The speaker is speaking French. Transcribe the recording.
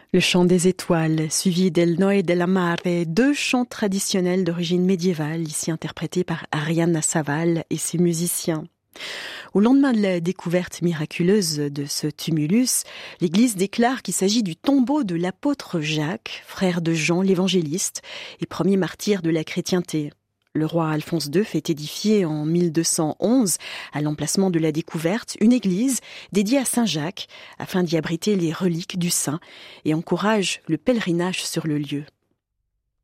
Le chant des étoiles, suivi del Noë della Mare, deux chants traditionnels d'origine médiévale, ici interprétés par Arianna Saval et ses musiciens. Au lendemain de la découverte miraculeuse de ce tumulus, l'Église déclare qu'il s'agit du tombeau de l'apôtre Jacques, frère de Jean l'évangéliste et premier martyr de la chrétienté. Le roi Alphonse II fait édifier en 1211, à l'emplacement de la découverte, une église dédiée à Saint Jacques, afin d'y abriter les reliques du saint, et encourage le pèlerinage sur le lieu.